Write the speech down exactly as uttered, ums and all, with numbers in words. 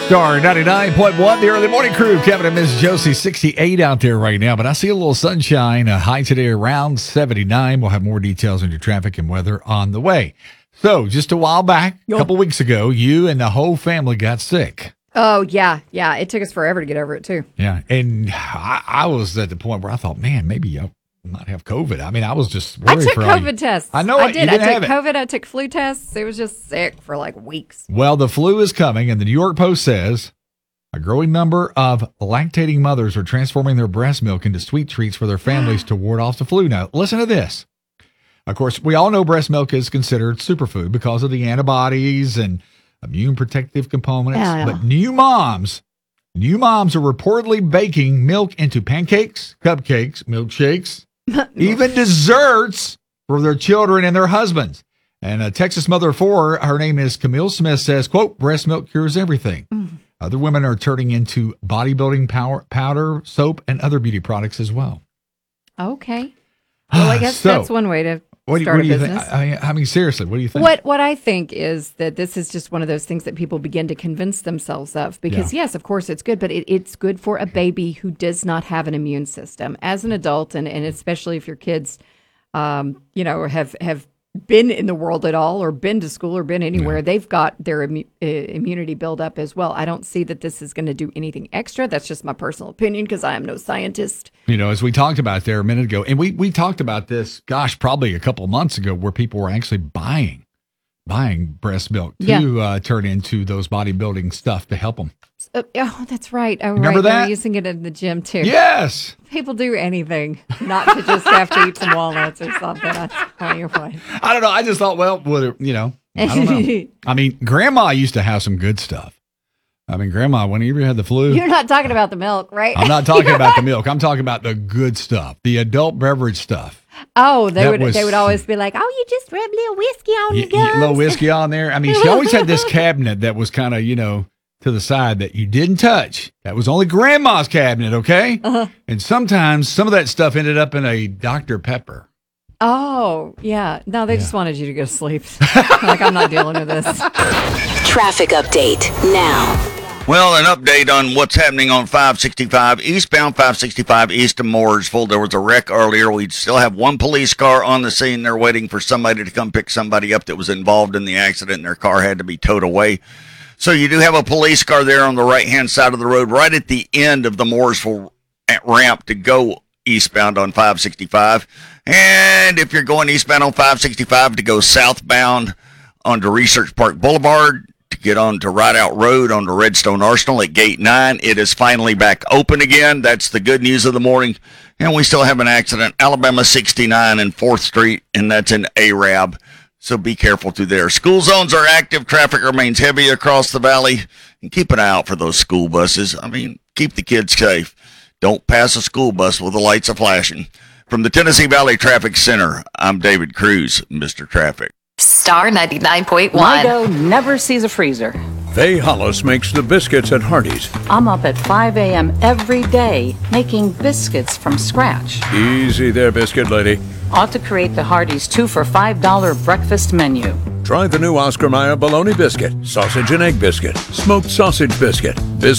Star ninety-nine point one, the early morning crew. Kevin and Miss Josie, sixty-eight out there right now, but I see a little sunshine. A high today around seventy-nine. We'll have more details on your traffic and weather on the way. So, just a while back, a couple weeks ago, you and the whole family got sick. Oh, yeah. Yeah. It took us forever to get over it, too. Yeah. And I, I was at the point where I thought, man, maybe I might have COVID. I mean, I was just worried. I took for COVID you. tests. I know I it. did. You I didn't took have it. COVID. I took flu tests. It was just sick for like weeks. Well, the flu is coming, and the New York Post says a growing number of lactating mothers are transforming their breast milk into sweet treats for their families to ward off the flu. Now, listen to this. Of course, we all know breast milk is considered superfood because of the antibodies and immune protective components. Yeah, yeah. But new moms, new moms are reportedly baking milk into pancakes, cupcakes, milkshakes, even desserts for their children and their husbands. And a Texas mother of four, her name is Camille Smith, says, quote, breast milk cures everything. Mm. Other women are turning into bodybuilding power, powder, soap, and other beauty products as well. Okay. Well, I guess So, that's one way to what do, start what do a you business. think? I, I mean, seriously, what do you think? What what I think is that this is just one of those things that people begin to convince themselves of. Because, Yeah. yes, of course, it's good, but it, it's good for a baby who does not have an immune system. As an adult, and, and especially if your kids, um, you know, have, have been in the world at all or been to school or been anywhere, Yeah. they've got their immu- uh, immunity built up as well. I don't see that this is going to do anything extra. That's just my personal opinion because I am no scientist. You know, as we talked about there a minute ago, and we, we talked about this, gosh, probably a couple of months ago, where people were actually buying buying breast milk to Yeah. uh, turn into those bodybuilding stuff to help them. Uh, oh, that's right. Oh, Remember right. They're that? using it in the gym too. Yes. People do anything not to just have to eat some walnuts or something. That's all your point. I don't know. I just thought, well, would it, you know, I don't know. I mean, Grandma used to have some good stuff. I mean, Grandma, whenever you had the flu, You're not talking about the milk, right? I'm not talking about the milk. I'm talking about the good stuff, the adult beverage stuff. Oh, they That would was- they would always be like, "Oh, you just rub a little whiskey on Y- your y- gums." little whiskey on there. I mean, she always had this cabinet that was kind of, you know, to the side that you didn't touch. That was only Grandma's cabinet, okay? Uh-huh. And sometimes some of that stuff ended up in a Doctor Pepper. Oh, yeah. No, they just wanted you to go to sleep. Like, I'm not dealing with this. Traffic update now. Well, an update on what's happening on five sixty-five, eastbound five sixty-five east of Mooresville. There was a wreck earlier. We still have one police car on the scene. They're waiting for somebody to come pick somebody up that was involved in the accident, and their car had to be towed away. So you do have a police car there on the right-hand side of the road, right at the end of the Mooresville ramp to go eastbound on five sixty-five. And if you're going eastbound on five sixty-five to go southbound onto Research Park Boulevard, to get on to Rideout Road on the Redstone Arsenal at Gate nine. It is finally back open again. That's the good news of the morning. And we still have an accident, Alabama sixty-nine and fourth Street, and that's in Arab. So be careful through there. School zones are active. Traffic remains heavy across the valley. And keep an eye out for those school buses. I mean, keep the kids safe. Don't pass a school bus with the lights are flashing. From the Tennessee Valley Traffic Center, I'm David Cruz, Mister Traffic. Star ninety-nine point one. Lido never sees a freezer. Faye Hollis makes the biscuits at Hardee's. I'm up at five a.m. every day making biscuits from scratch. Easy there, biscuit lady. Ought to create the Hardee's two for five dollar breakfast menu. Try the new Oscar Mayer bologna biscuit, sausage and egg biscuit, smoked sausage biscuit, biscuit